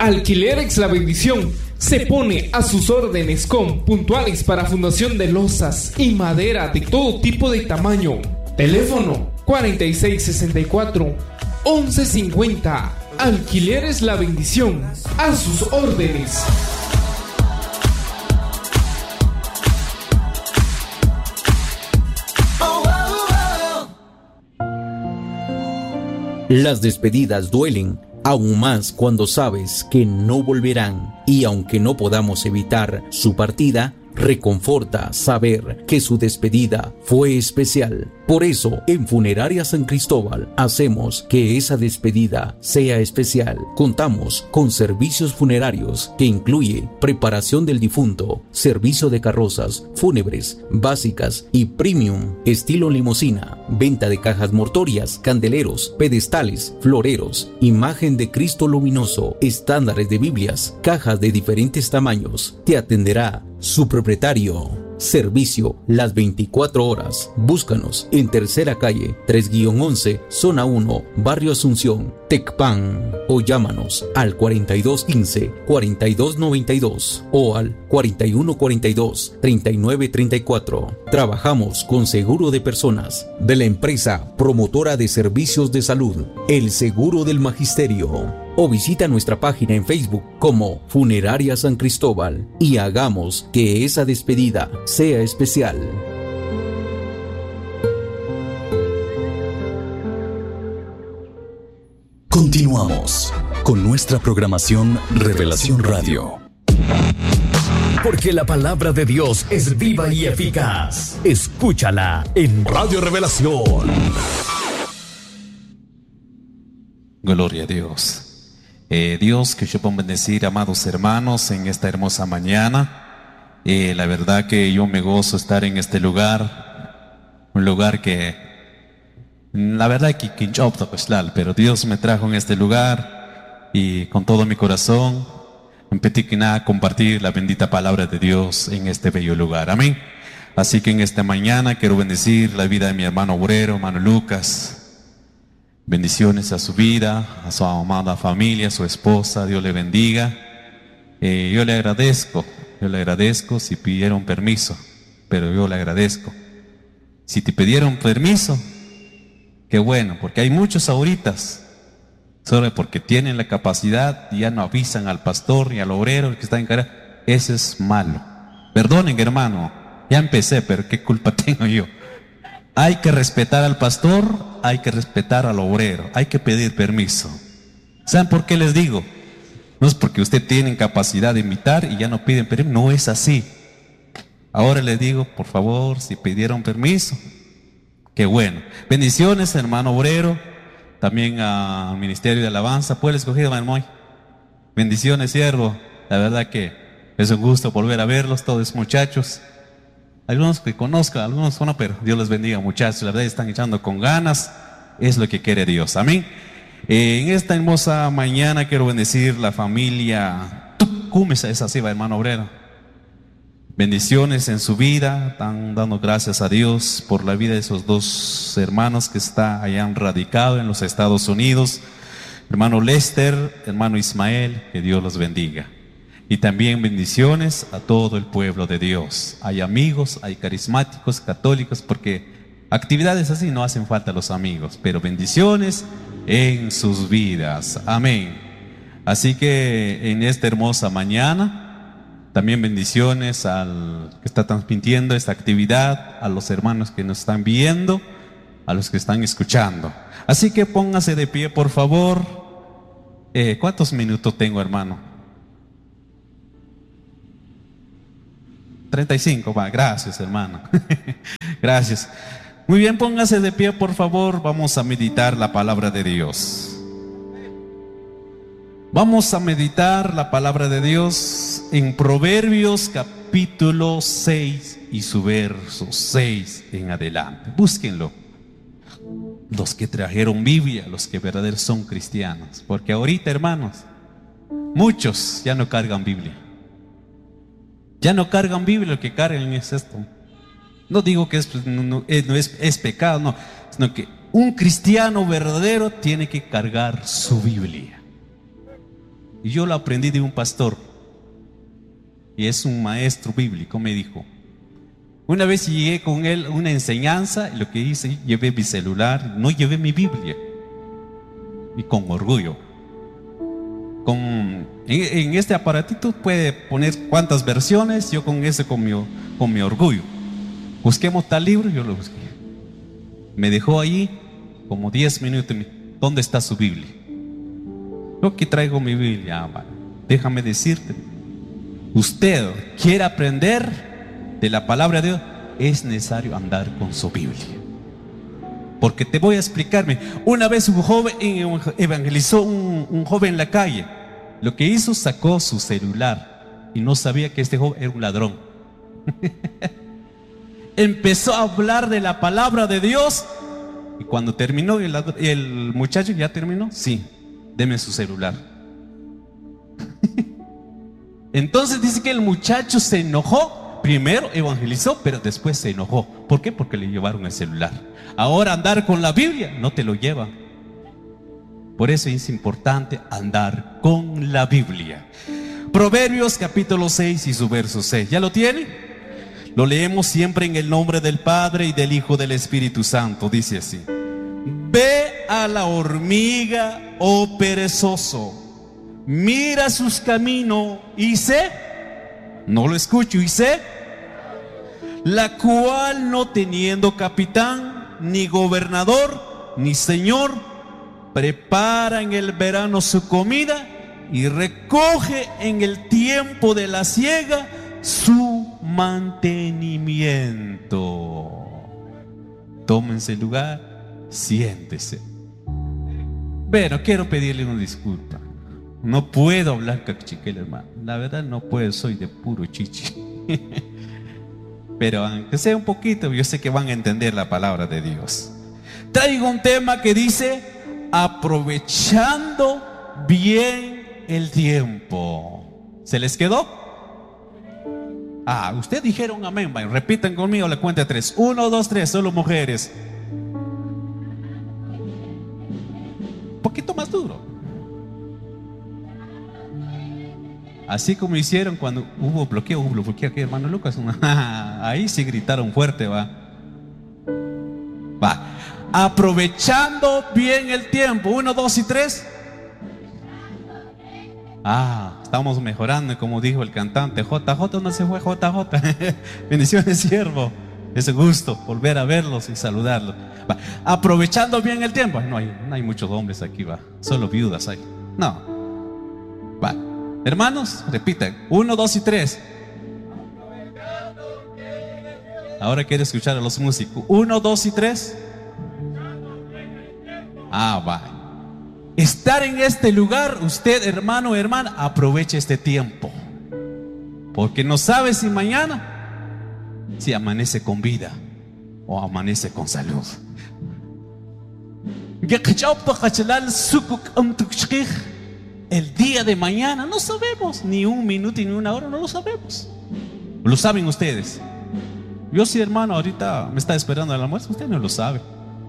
Alquileres La Bendición se pone a sus órdenes con puntuales para fundación de losas y madera de todo tipo de tamaño. Teléfono 4664-1150. Alquileres La Bendición, a sus órdenes. Las despedidas duelen, aún más cuando sabes que no volverán, y aunque no podamos evitar su partida, reconforta saber que su despedida fue especial. Por eso, en Funeraria San Cristóbal hacemos que esa despedida sea especial. Contamos con servicios funerarios que incluye preparación del difunto, servicio de carrozas fúnebres básicas y premium estilo limusina, venta de cajas mortuorias, candeleros, pedestales, floreros, imagen de Cristo luminoso, estándares de Biblias, cajas de diferentes tamaños. Te atenderá su propietario. Servicio las 24 horas. Búscanos en Tercera Calle 3-11, Zona 1, Barrio Asunción, Tecpan, o llámanos al 4215-4292 o al 4142-3934. Trabajamos con seguro de personas de la empresa promotora de servicios de salud, El Seguro del Magisterio. O visita nuestra página en Facebook como Funeraria San Cristóbal y hagamos que esa despedida sea especial. Continuamos con nuestra programación Revelación Radio. Porque la palabra de Dios es viva y eficaz. Escúchala en Radio Revelación. Gloria a Dios. Dios, que yo pueda bendecir, amados hermanos, en esta hermosa mañana. La verdad que yo me gozo estar en este lugar, un lugar que, la verdad que pero Dios me trajo en este lugar y con todo mi corazón me pedí a compartir la bendita palabra de Dios en este bello lugar. Amén. Así que en esta mañana quiero bendecir la vida de mi hermano obrero, hermano Lucas. Bendiciones a su vida, a su amada familia, a su esposa. Dios le bendiga. Yo le agradezco si pidieron permiso, pero yo le agradezco. Si te pidieron permiso, qué bueno, porque hay muchos ahoritas, solo porque tienen la capacidad y ya no avisan al pastor ni al obrero que está en cara. Eso es malo. Perdonen, hermano, ya empecé, pero qué culpa tengo yo. Hay que respetar al pastor, hay que respetar al obrero, hay que pedir permiso. ¿Saben por qué les digo? No es porque usted tiene capacidad de invitar y ya no piden permiso, no es así. Ahora les digo, por favor, si pidieron permiso, qué bueno. Bendiciones, hermano obrero, también al Ministerio de Alabanza. ¿Puede escoger, hermano Moy? Bendiciones, siervo. La verdad que es un gusto volver a verlos, todos muchachos. Algunos que conozcan, algunos no, pero Dios les bendiga, muchachos. La verdad están echando con ganas. Es lo que quiere Dios. Amén. En esta hermosa mañana quiero bendecir la familia Tucumesa, es así, va, hermano obrero. Bendiciones en su vida. Están dando gracias a Dios por la vida de esos dos hermanos que hayan radicado en los Estados Unidos. Hermano Lester, hermano Ismael, que Dios los bendiga. Y también bendiciones a todo el pueblo de Dios. Hay amigos, hay carismáticos, católicos, porque actividades así no hacen falta los amigos, pero bendiciones en sus vidas. Amén. Así que en esta hermosa mañana, también bendiciones al que está transmitiendo esta actividad, a los hermanos que nos están viendo, a los que están escuchando. Así que póngase de pie, por favor. ¿Cuántos minutos tengo, hermano? 35, va, gracias, hermano. Gracias. Muy bien, póngase de pie, por favor. Vamos a meditar la palabra de Dios. Vamos a meditar la palabra de Dios en Proverbios capítulo 6 y su verso 6 en adelante. Búsquenlo. Los que trajeron Biblia, los que verdaderos son cristianos. Porque ahorita, hermanos, muchos ya no cargan Biblia. Ya no cargan Biblia, lo que cargan es esto. No digo que no es pecado, no, sino que un cristiano verdadero tiene que cargar su Biblia. Y yo lo aprendí de un pastor. Y es un maestro bíblico, me dijo. Una vez llegué con él a una enseñanza, y lo que hice, llevé mi celular, no llevé mi Biblia. Y con orgullo. En este aparatito puede poner cuántas versiones, yo con ese, con mi orgullo. Busquemos tal libro, yo lo busqué. Me dejó ahí como 10 minutos. ¿Dónde está su Biblia? Yo aquí traigo mi Biblia. Déjame decirte, usted quiere aprender de la palabra de Dios, es necesario andar con su Biblia. Porque te voy a explicarme. Una vez un joven evangelizó un joven en la calle. Lo que hizo, sacó su celular y no sabía que este joven era un ladrón. Empezó a hablar de la palabra de Dios. Y cuando terminó, el muchacho ya terminó. Sí, deme su celular. Entonces dice que el muchacho se enojó. Primero evangelizó, pero después se enojó. ¿Por qué? Porque le llevaron el celular. Ahora andar con la Biblia no te lo lleva. Por eso es importante andar con la Biblia. Proverbios capítulo 6 y su verso 6. ¿Ya lo tiene? Lo leemos siempre en el nombre del Padre y del Hijo y del Espíritu Santo. Dice así: ve a la hormiga, oh perezoso, mira sus caminos y sé, no lo escucho, y sé, la cual no teniendo capitán, ni gobernador, ni señor, prepara en el verano su comida y recoge en el tiempo de la siega su mantenimiento. Tómense lugar, siéntese. Bueno, quiero pedirle una disculpa. No puedo hablar cachiquel, hermano. La verdad no puedo, soy de puro chichi. Pero aunque sea un poquito, yo sé que van a entender la palabra de Dios. Traigo un tema que dice: aprovechando bien el tiempo. ¿Se les quedó? Ustedes dijeron amén. Repitan conmigo la cuenta de 3. 1, 2, 3, solo mujeres. Un poquito más duro. Así como hicieron cuando hubo bloqueo aquí, hermano Lucas. Ahí sí gritaron fuerte, va. Aprovechando bien el tiempo. 1, 2 y 3. Estamos mejorando, como dijo el cantante. JJ, no se fue JJ. Bendiciones, siervo. Es un gusto volver a verlos y saludarlos. Aprovechando bien el tiempo. No hay muchos hombres aquí, va. Solo viudas hay. No. Hermanos, repitan. 1, 2 y 3. Ahora quiero escuchar a los músicos. 1, 2 y 3. Estar en este lugar, usted, hermano o hermana, aproveche este tiempo. Porque no sabe si mañana, si amanece con vida o amanece con salud. El día de mañana no sabemos, ni un minuto ni una hora, no lo sabemos. Lo saben ustedes. Yo sí, hermano, ahorita me está esperando el almuerzo, usted no lo sabe.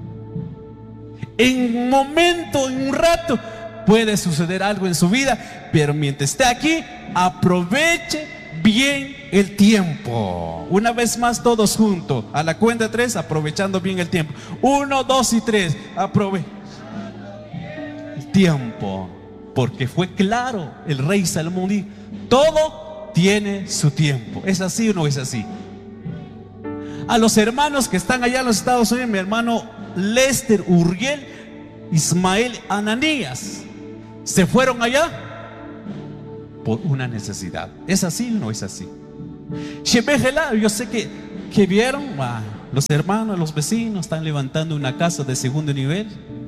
En un momento, en un rato, puede suceder algo en su vida, pero mientras esté aquí, aproveche bien el tiempo. Una vez más, todos juntos, a la cuenta de 3, aprovechando bien el tiempo. 1, 2 y 3, aproveche el tiempo. Porque fue claro, el rey Salomón dijo: todo tiene su tiempo. ¿Es así o no es así? A los hermanos que están allá en los Estados Unidos, mi hermano Lester Uriel, Ismael Ananías, se fueron allá por una necesidad. ¿Es así o no es así? Yo sé que vieron, los hermanos, los vecinos están levantando una casa de segundo nivel.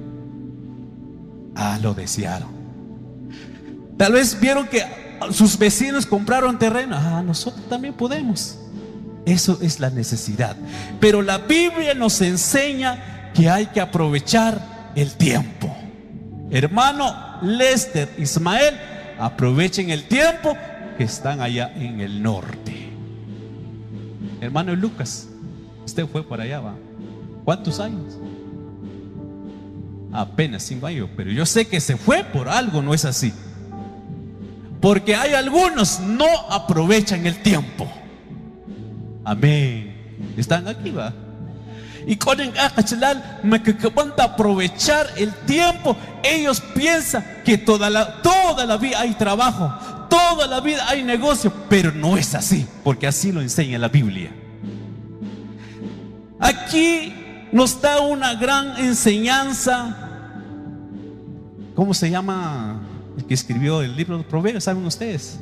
Lo desearon. Tal vez vieron que sus vecinos compraron terreno. Nosotros también podemos. Eso es la necesidad. Pero la Biblia nos enseña que hay que aprovechar el tiempo. Hermano Lester, Ismael, aprovechen el tiempo que están allá en el norte. Hermano Lucas, usted fue para allá, ¿va? ¿Cuántos años? Apenas 5 años, pero yo sé que se fue por algo, ¿no es así? porque hay algunos no aprovechan el tiempo. Amén. ¿Están aquí, va? Y con el me que van a aprovechar el tiempo. Ellos piensan que toda la vida hay trabajo, toda la vida hay negocio, pero no es así, porque así lo enseña la Biblia. Aquí nos da una gran enseñanza. ¿Cómo se llama el que escribió el libro de Proverbios? ¿Saben ustedes?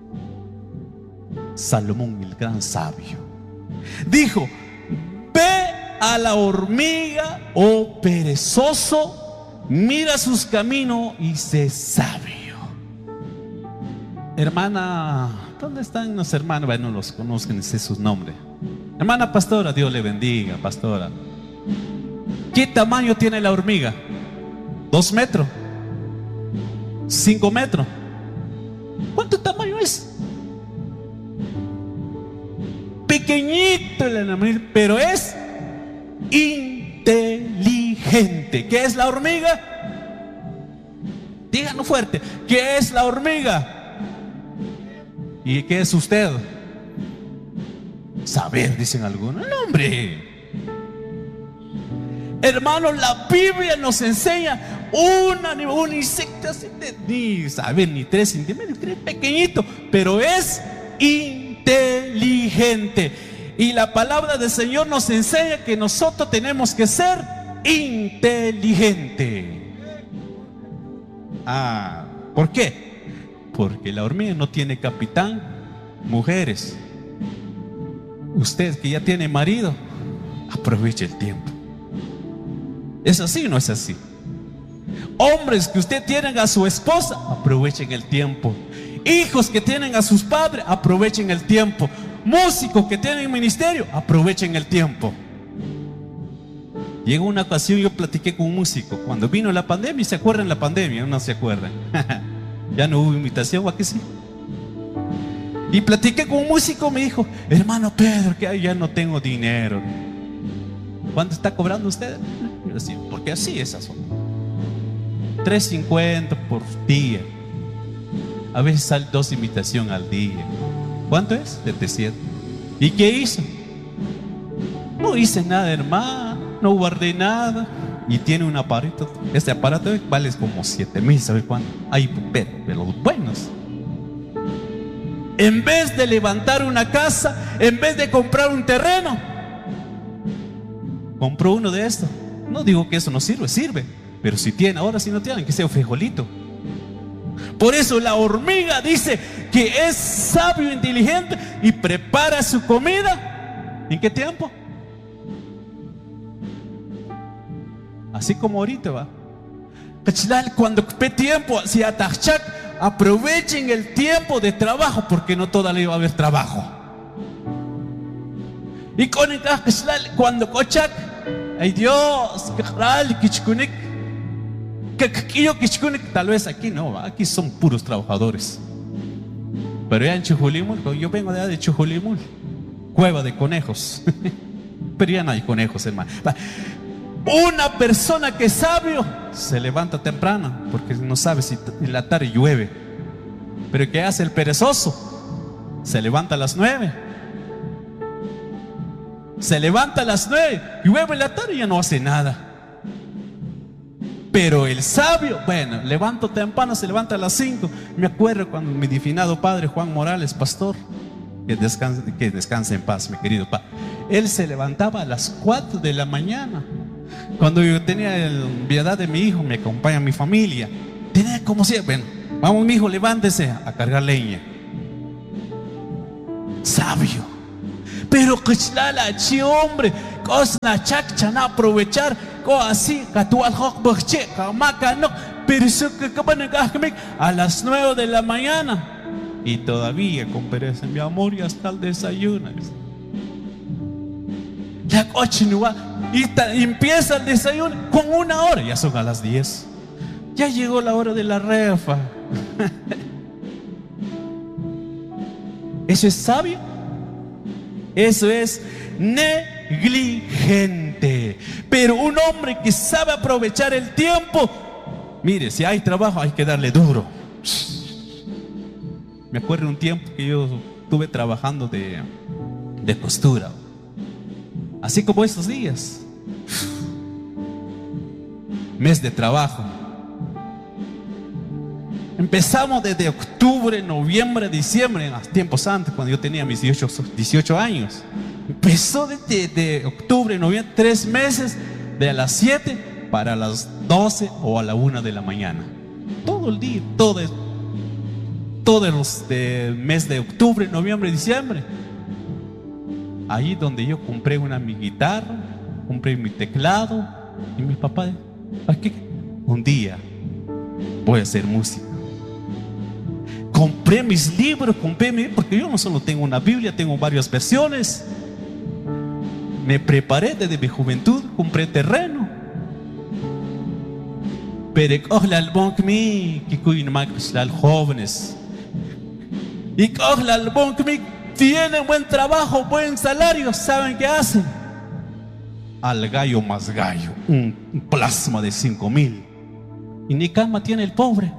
Salomón, el gran sabio, dijo: ve a la hormiga, oh perezoso, mira sus caminos y sé sabio. Hermana, ¿dónde están los hermanos? Bueno, no los conozco, ni sé sus nombres. Hermana pastora, Dios le bendiga, pastora. ¿Qué tamaño tiene la hormiga? 2 metros, 5 metros. ¿Cuánto tamaño es? Pequeñito, pero es inteligente. ¿Qué es la hormiga? Díganlo fuerte. ¿Qué es la hormiga? ¿Y qué es usted? Saber, dicen algunos. No, hombre. Hermanos, la Biblia nos enseña un insecto así ni saber, ni 3 centímetros, pequeñito, pero es inteligente. Y la palabra del Señor nos enseña que nosotros tenemos que ser inteligentes. ¿Por qué? Porque la hormiga no tiene capitán. Mujeres, usted que ya tiene marido, aproveche el tiempo. ¿Es así o no es así? Hombres que usted tienen a su esposa, aprovechen el tiempo. Hijos que tienen a sus padres, aprovechen el tiempo. Músicos que tienen ministerio, aprovechen el tiempo. Llegó una ocasión, yo platiqué con un músico cuando vino la pandemia. ¿Se acuerdan la pandemia? No se acuerdan. Ya no hubo invitación, ¿a qué sí? Y platiqué con un músico, me dijo: hermano Pedro, que ya no tengo dinero. ¿Cuánto está cobrando usted? Yo decía, porque así es eso. 3.50 por día. A veces sale 2 invitaciones al día. ¿Cuánto es? 700. ¿Y qué hizo? No hice nada, hermano. No guardé nada. Y tiene un aparato. Este aparato vale como 7,000, ¿sabe cuánto? Hay pero los buenos. En vez de levantar una casa, en vez de comprar un terreno, compró uno de estos. No digo que eso no sirve, sirve. Pero si tiene, ahora si no tiene, que sea un frijolito. Por eso la hormiga dice que es sabio e inteligente y prepara su comida. ¿En qué tiempo? Así como ahorita va. Cuando ve tiempo, si atachak, aprovechen el tiempo de trabajo, porque no toda la va a haber trabajo. Y con el cuando cochak, ay Dios, tal vez aquí no, aquí son puros trabajadores. Pero ya en Chujulimul, yo vengo de allá de Chujulimul, cueva de conejos. Pero ya no hay conejos, hermano. Una persona que es sabio se levanta temprano, porque no sabe si en la tarde llueve. Pero ¿qué hace el perezoso? Se levanta a las 9. Se levanta a las 9, llueve en la tarde y ya no hace nada. Pero el sabio, bueno, levanto temprano, se levanta a las 5. Me acuerdo cuando mi difinado padre Juan Morales, pastor, que descanse en paz, mi querido padre, él se levantaba a las 4 de la mañana. Cuando yo tenía la edad de mi hijo, me acompaña mi familia. Tenía como si, bueno, vamos mi hijo, levántese a cargar leña. Sabio. Pero hombre, cosa chakchana aprovechar, así, pero a las 9 de la mañana y todavía con pereza, mi amor, ya está el desayuno. Y empieza el desayuno con 1 hora, ya son a las 10. Ya llegó la hora de la refa. ¿Eso es sabio? Eso es negligente. Pero un hombre que sabe aprovechar el tiempo, mire, si hay trabajo hay que darle duro. Me acuerdo un tiempo que yo estuve trabajando de costura, así como estos días. Mes de trabajo. Empezamos desde octubre, noviembre, diciembre, en los tiempos antes, cuando yo tenía mis 18 años. Empezó desde octubre, noviembre, 3 meses, de las 7 para las 12 o a la 1 de la mañana. Todo el día, todos los del mes de octubre, noviembre, diciembre. Ahí donde yo compré mi guitarra, compré mi teclado, y mi papá, ¿para qué? Un día voy a hacer música. Compré mis libros, porque yo no solo tengo una Biblia, tengo varias versiones. Me preparé desde mi juventud, compré terreno. Pero jóvenes. Y tienen buen trabajo, buen salario, ¿saben qué hacen? Al gallo más gallo, un plasma de 5,000. Y ni cama tiene el pobre.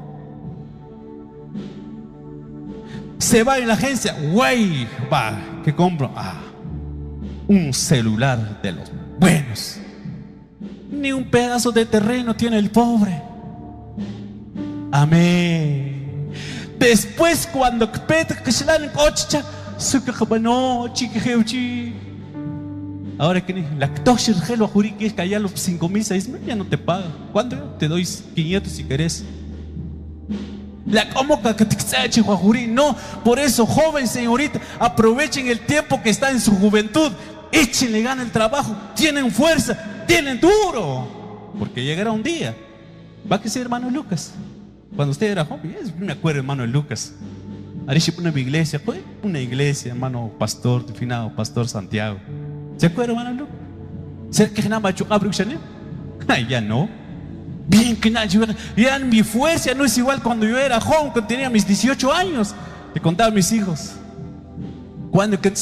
Se va en la agencia, güey, va, ¿qué compro? Un celular de los buenos. Ni un pedazo de terreno tiene el pobre. Amén. Después cuando ahora que la que es que allá los 5,000, 6,000 ya no te paga. ¿Cuánto? Te doy 500 si querés. No, por eso, joven señorita, aprovechen el tiempo que está en su juventud. Échenle gana el trabajo, tienen fuerza, tienen duro, porque llegará un día. Va a que ser hermano Lucas. Cuando usted era joven, me acuerdo, hermano Lucas. Una iglesia, hermano pastor, definado, pastor Santiago. ¿Se acuerda, hermano Lucas? Ya no. Bien que nada, ya mi fuerza no es igual cuando yo era joven, cuando tenía mis 18 años. Le contaba a mis hijos. Cuando que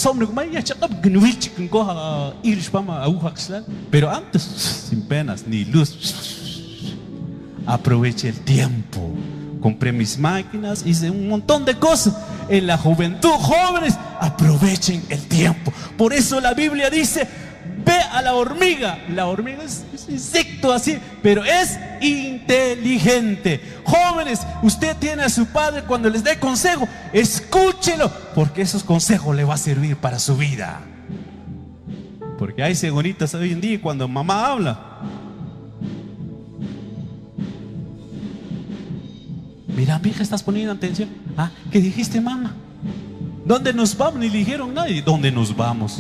pero antes, sin penas ni luz. Aproveché el tiempo. Compré mis máquinas, hice un montón de cosas. En la juventud, jóvenes, aprovechen el tiempo. Por eso la Biblia dice: ve a la hormiga. La hormiga es insecto así, pero es inteligente. Jóvenes, usted tiene a su padre, cuando les dé consejo, escúchelo, porque esos consejos le va a servir para su vida. Porque hay señoritas hoy en día, cuando mamá habla, mira, mi hija, estás poniendo atención. ¿Qué dijiste, mamá? ¿Dónde nos vamos? Ni le dijeron nada. ¿Y dónde nos vamos?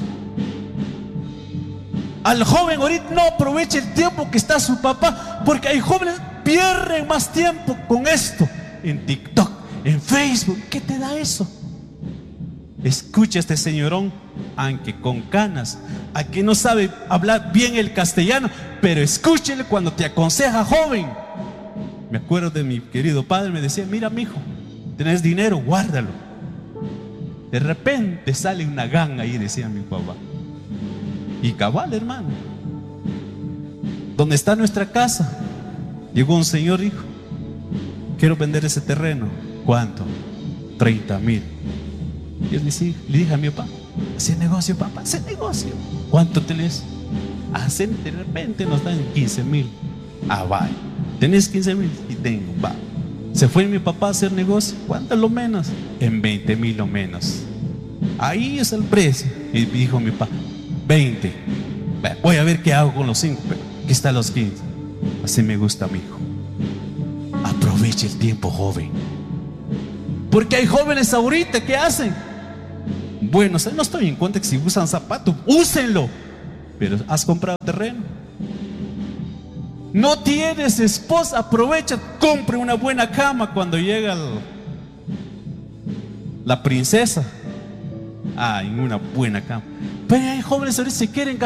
Al joven ahorita no aproveche el tiempo que está su papá, porque hay jóvenes que pierden más tiempo con esto, en TikTok, en Facebook. ¿Qué te da eso? Escucha a este señorón, aunque con canas, a que no sabe hablar bien el castellano, pero escúchele cuando te aconseja, joven. Me acuerdo de mi querido padre, me decía: mira, mijo, tenés dinero, guárdalo. De repente sale una ganga ahí, decía mi papá. Y cabal, hermano, ¿dónde está nuestra casa? Llegó un señor, dijo: quiero vender ese terreno. ¿Cuánto? 30,000. Y él le dije a mi papá: hace negocio, papá, hace negocio. ¿Cuánto tenés? De repente nos dan 15,000. Va, ¿tenés 15,000? Y tengo, va. Se fue mi papá a hacer negocio. ¿Cuánto lo menos? En 20,000 lo menos. Ahí es el precio. Y dijo mi papá: 20. Voy a ver qué hago con los 5, pero aquí están los 15. Así me gusta, mi hijo. Aproveche el tiempo, joven. Porque hay jóvenes ahorita que hacen. Bueno, no estoy en contra que si usan zapatos, úsenlo. Pero has comprado terreno. No tienes esposa, aprovecha, compre una buena cama cuando llega la princesa. En una buena cama. Pero hay jóvenes ahorita se quieren